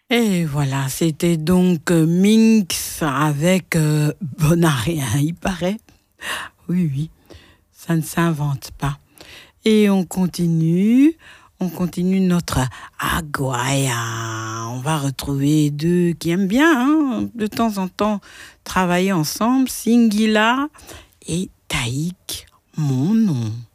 Et voilà, c'était donc Minx avec Bonarien, il paraît. Oui, oui, ça ne s'invente pas. Et on continue notre Aguaya. On va retrouver deux qui aiment bien, hein, de temps en temps, travailler ensemble, Singila et Taïk, mon nom.